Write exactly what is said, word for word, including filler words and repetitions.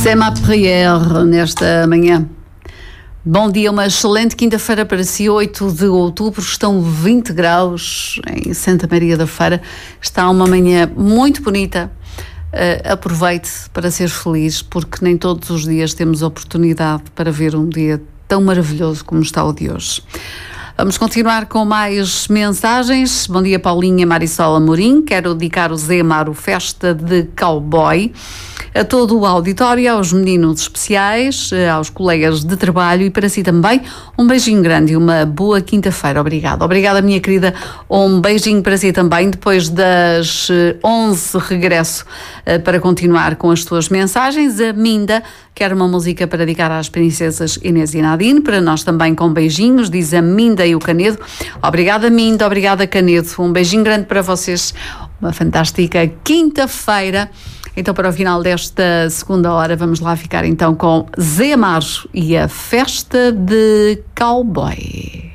C'est ma prière nesta manhã. Bom dia, uma excelente quinta-feira para si, oito de outubro, estão vinte graus em Santa Maria da Feira, está uma manhã muito bonita. Uh, aproveite para ser feliz, porque nem todos os dias temos oportunidade para ver um dia tão maravilhoso como está o de hoje. Vamos continuar com mais mensagens. Bom dia, Paulinha Marisol Amorim. Quero dedicar o Zé Amaro Festa de Cowboy a todo o auditório, aos meninos especiais, aos colegas de trabalho e para si também. Um beijinho grande e uma boa quinta-feira. Obrigada. Obrigada, minha querida. Um beijinho para si também. Depois das onze, regresso para continuar com as tuas mensagens. A Minda quer uma música para dedicar às princesas Inês e Nadine. Para nós também com beijinhos, diz a Minda e o Canedo. Obrigada, Minda. Obrigada, Canedo. Um beijinho grande para vocês. Uma fantástica quinta-feira. Então, para o final desta segunda hora, vamos lá ficar então com Zé Amaro e a Festa de Cowboy.